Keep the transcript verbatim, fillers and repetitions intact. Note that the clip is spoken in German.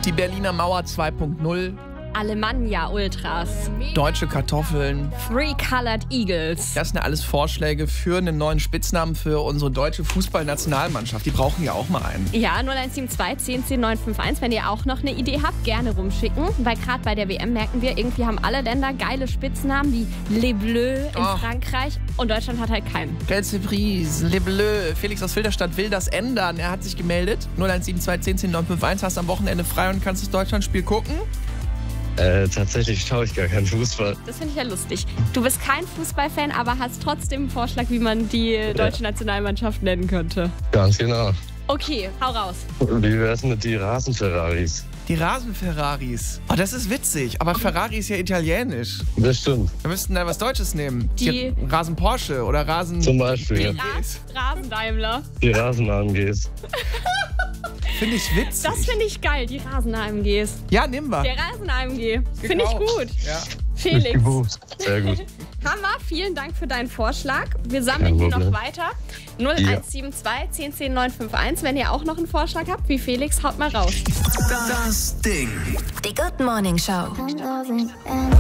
Die Berliner Mauer zwei Punkt null. Alemannia Ultras. Deutsche Kartoffeln. Three Colored Eagles. Das sind ja alles Vorschläge für einen neuen Spitznamen für unsere deutsche Fußballnationalmannschaft. Die brauchen ja auch mal einen. Ja, null eins sieben zwei, zehn zehn, neun fünf eins. Wenn ihr auch noch eine Idee habt, gerne rumschicken. Weil gerade bei der W M merken wir, irgendwie haben alle Länder geile Spitznamen wie Les Bleus in Oh. Frankreich und Deutschland hat halt keinen. Gelse Brise, Les Bleus. Felix aus Filderstadt will das ändern. Er hat sich gemeldet. null eins sieben zwei, zehn zehn, neun fünf eins. Hast am Wochenende frei und kannst das Deutschlandspiel gucken. Äh, tatsächlich schaue ich gar keinen Fußball. Das finde ich ja lustig. Du bist kein Fußballfan, aber hast trotzdem einen Vorschlag, wie man die deutsche Nationalmannschaft nennen könnte. Ganz genau. Okay, hau raus. Wie wär's mit die Rasenferraris? Die Rasenferraris. Oh, das ist witzig. Aber Ferrari ist ja italienisch. Das stimmt. Wir müssten da was Deutsches nehmen. Die- Rasen Porsche oder Rasen... Zum Beispiel. Ja. Ras Rasendaimler. Die Rasen-A M Gs. Finde ich witzig. Das finde ich geil, die Rasen-A M Gs. Ja, nehmen wir. Der Rasen-A M G. Finde ich Gekauft. gut. Ja. Felix, Gebucht. Sehr gut. Hammer, vielen Dank für deinen Vorschlag. Wir sammeln Kein hier noch Problem. weiter. null eins sieben zwei, zehn zehn, neun fünf eins. Wenn ihr auch noch einen Vorschlag habt, wie Felix, haut mal raus. Das Ding. Die Good Morning Show.